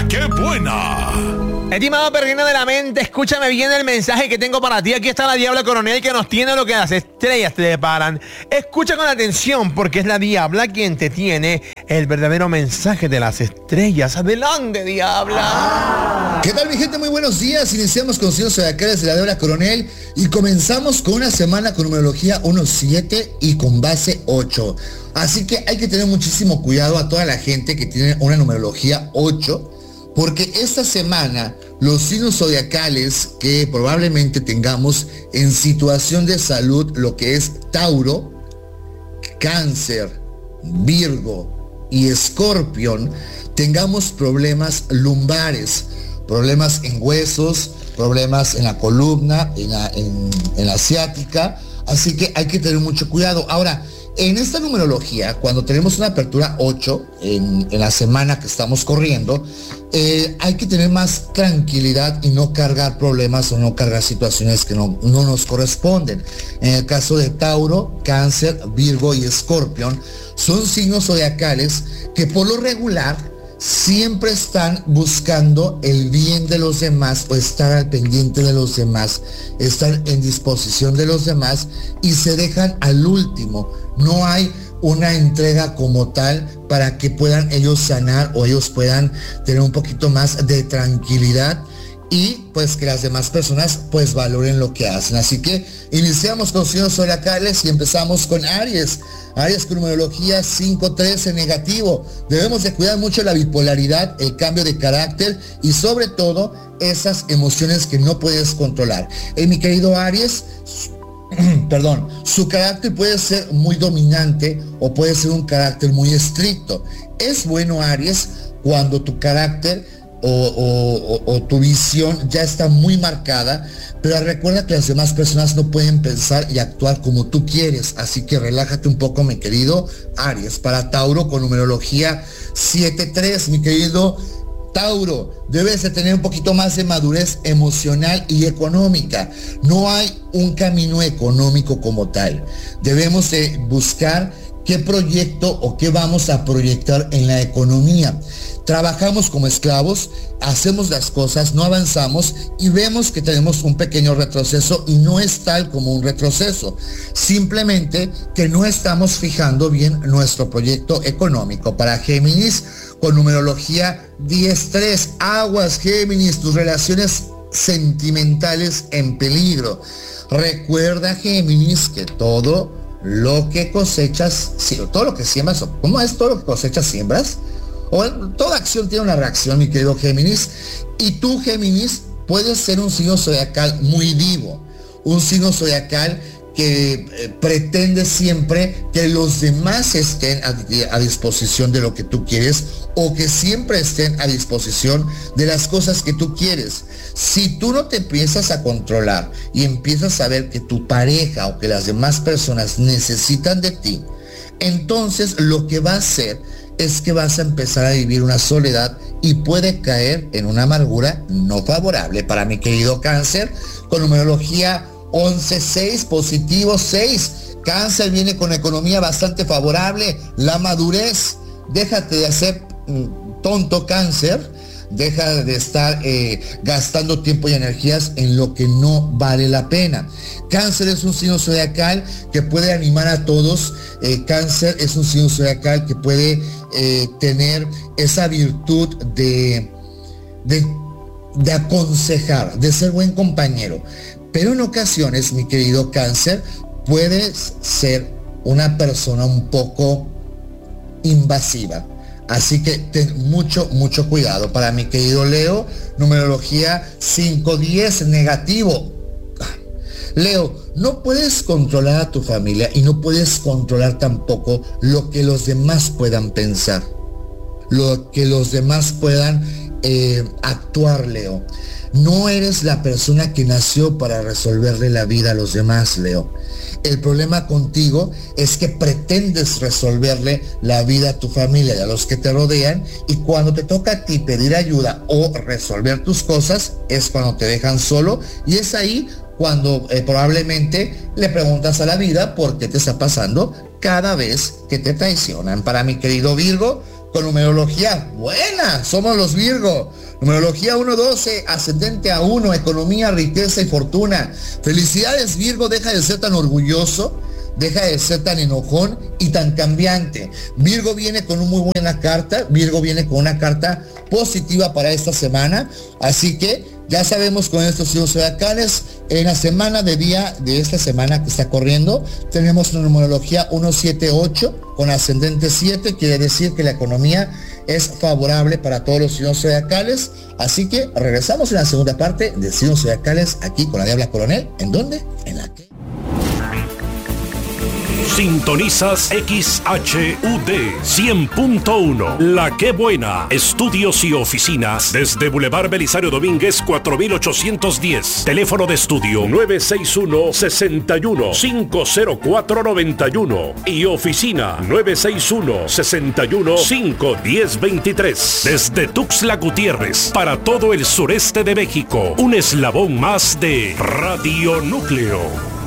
¡La que buena! Estimado perrino de la mente, escúchame bien el mensaje que tengo para ti. Aquí está la Diabla Coronel que nos tiene lo que las estrellas te deparan. Escucha con atención porque es la Diabla quien te tiene el verdadero mensaje de las estrellas. Adelante, Diabla. ¿Qué tal, mi gente? Muy buenos días. Iniciamos con Signos Zodiacales de la Diabla Coronel y comenzamos con una semana con numerología 1-7 y con base 8. Así que hay que tener muchísimo cuidado a toda la gente que tiene una numerología 8. Porque esta semana los signos zodiacales que probablemente tengamos en situación de salud, lo que es Tauro, Cáncer, Virgo y Escorpión, tengamos problemas lumbares, problemas en huesos, problemas en la columna, en la ciática. Así que hay que tener mucho cuidado. Ahora, en esta numerología, cuando tenemos una apertura 8 en la semana que estamos corriendo, hay que tener más tranquilidad y no cargar problemas o no cargar situaciones que no nos corresponden. En el caso de Tauro, Cáncer, Virgo y Escorpión, son signos zodiacales que por lo regular siempre están buscando el bien de los demás o estar al pendiente de los demás, están en disposición de los demás y se dejan al último. No hay una entrega como tal para que puedan ellos sanar o ellos puedan tener un poquito más de tranquilidad y pues que las demás personas pues valoren lo que hacen. Así que iniciamos con signos zodiacales y empezamos con Aries. Aries con numerología 5-13 negativo. Debemos de cuidar mucho la bipolaridad, el cambio de carácter y sobre todo esas emociones que no puedes controlar. Mi querido Aries, su carácter puede ser muy dominante o puede ser un carácter muy estricto. Es bueno, Aries, cuando tu carácter o tu visión ya está muy marcada, pero recuerda que las demás personas no pueden pensar y actuar como tú quieres, así que relájate un poco, mi querido Aries. Para Tauro con numerología 7-3, mi querido Tauro, debes de tener un poquito más de madurez emocional y económica. No hay un camino económico como tal. Debemos de buscar qué proyecto o qué vamos a proyectar en la economía. Trabajamos como esclavos, hacemos las cosas, no avanzamos y vemos que tenemos un pequeño retroceso y no es tal como un retroceso. Simplemente que no estamos fijando bien nuestro proyecto económico. Para Géminis, con numerología 10-3, aguas Géminis, tus relaciones sentimentales en peligro. Recuerda, Géminis, que todo lo que cosechas, todo lo que siembras, ¿cómo es? Todo lo que cosechas, siembras. O toda acción tiene una reacción, mi querido Géminis. Y tú, Géminis, puedes ser un signo zodiacal muy vivo. Un signo zodiacal que pretende siempre que los demás estén a disposición de lo que tú quieres o que siempre estén a disposición de las cosas que tú quieres. Si tú no te empiezas a controlar y empiezas a ver que tu pareja o que las demás personas necesitan de ti, entonces lo que va a hacer es que vas a empezar a vivir una soledad y puede caer en una amargura no favorable. Para mi querido Cáncer, con numerología 11-6, positivo 6. Cáncer viene con economía bastante favorable, la madurez. Déjate de hacer tonto, Cáncer. Deja de estar gastando tiempo y energías en lo que no vale la pena. Cáncer es un signo zodiacal que puede animar a todos. Cáncer es un signo zodiacal que puede tener esa virtud de aconsejar, de ser buen compañero. Pero en ocasiones, mi querido Cáncer, puedes ser una persona un poco invasiva. Así que ten mucho cuidado. Para mi querido Leo, numerología 5-10 negativo. Leo, no puedes controlar a tu familia y no puedes controlar tampoco lo que los demás puedan pensar, lo que los demás puedan actuar, Leo. No eres la persona que nació para resolverle la vida a los demás, Leo. El problema contigo es que pretendes resolverle la vida a tu familia y a los que te rodean, y cuando te toca a ti pedir ayuda o resolver tus cosas, es cuando te dejan solo, y es ahí cuando probablemente le preguntas a la vida por qué te está pasando cada vez que te traicionan. Para mi querido Virgo, con numerología buena. Somos los Virgo. Numerología 1-12, ascendente a 1, economía, riqueza y fortuna. Felicidades, Virgo, deja de ser tan orgulloso, deja de ser tan enojón y tan cambiante. Virgo viene con una muy buena carta, Virgo viene con una carta positiva para esta semana, así que ya sabemos con estos signos zodiacales, en la semana de esta semana que está corriendo, tenemos una numerología 178 con ascendente 7, quiere decir que la economía es favorable para todos los signos zodiacales, así que regresamos en la segunda parte de signos zodiacales aquí con la Diabla Coronel. ¿En dónde? En la que... Sintonizas XHUD 100.1 La Que Buena. Estudios y oficinas desde Boulevard Belisario Domínguez 4810. Teléfono de estudio 961-61-50491 y oficina 961-61-51023. Desde Tuxtla Gutiérrez para todo el sureste de México. Un eslabón más de Radio Núcleo.